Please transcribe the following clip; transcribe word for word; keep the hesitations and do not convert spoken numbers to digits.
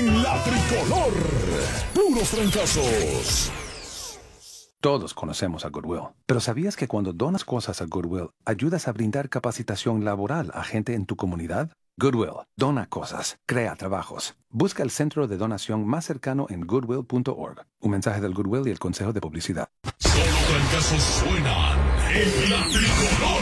en la tricolor. Puros trancazos. Todos conocemos a Goodwill, pero ¿sabías que cuando donas cosas a Goodwill, ayudas a brindar capacitación laboral a gente en tu comunidad? Goodwill, dona cosas, crea trabajos. Busca el centro de donación más cercano en goodwill punto org. Un mensaje del Goodwill y el Consejo de Publicidad. Solo trancazos suenan en la tricolor.